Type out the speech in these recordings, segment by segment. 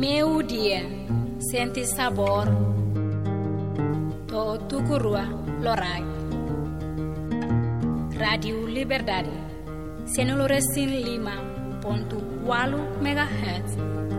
Meu dia, senti sabor, to tukurua lorai. Radio Liberdade, 105.8 MHz.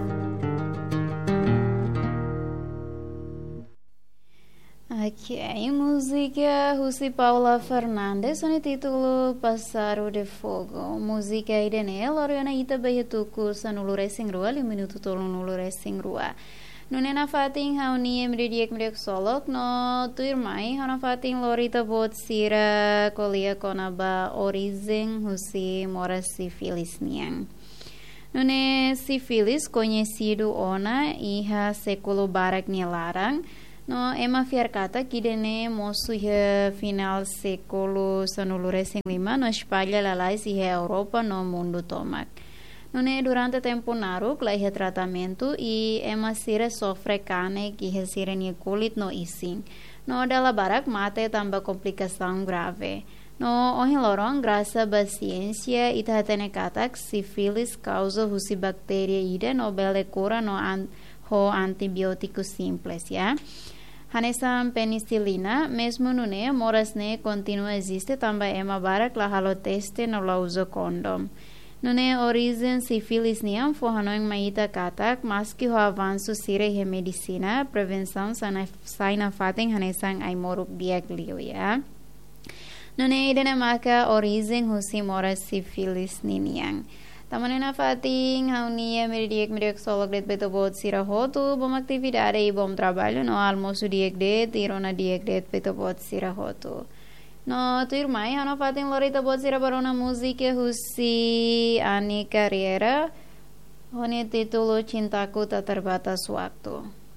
Ok, música Russi Paula Fernandes, sono título Passaro de Fogo. Música idene, Loriana ita behetuku sanulu racing rua, 5 minuto tolong nulu racing rua. Nunena fating hauni emridiek mriek solok no tuirmai hana fating lorita bot sira kolia konaba orizen husi mora sifilis niang. Nune sifilis conhecido ona iha século barak larang. No, ema fiarcata que dene moço final século sanulu recém lima no espalha lalais e Europa no mundo tomac. Nune durante tempo naru claihe tratamento e ema sira sofre cane que resira ni colit no ising. No dela barak mate tamba complicação grave. No ohilorong graça ba ciência ita tene katak sífilis causa husi bactéria ida no bele cura no ho antibiótico simples, ya. Hanesam penicilina, mesmo nune, morasne continua existe também ema barak la halo teste no la uso condom. Nune origem sífilis niam forhanoing maita katak, mas que ho avanço sire he medicina, prevenção saina fating hanesang ay moruk biak liu, ya. Nune idene maka origem husi moras sífilis niniang. Tamanena fating haunia meridiek solok det beto bot sira hotu bom atividade e bom trabalho no almoço diek det irona diek det beto bot sira hotu. No tuirmai hano fating lorita bot sira barona música husi Ani Carriera hone titulo Cintaku Tak Terbatas Waktu.